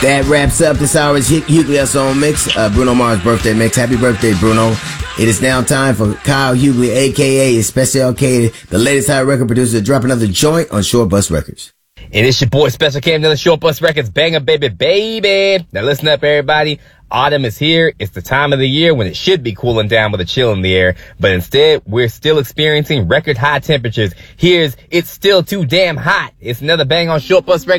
That wraps up this hour's Hughley Song Mix, Bruno Mars birthday mix. Happy birthday, Bruno. It is now time for Kyle Hughley, a.k.a. Special K, the latest hot record producer, to drop another joint on Short Bus Records. And it's your boy Special K, another Short Bus Records banger, baby. Now listen up, everybody. Autumn is here. It's the time of the year when it should be cooling down with a chill in the air. But instead, we're still experiencing record high temperatures. Here's It's Still Too Damn Hot. It's another bang on Short Bus Records.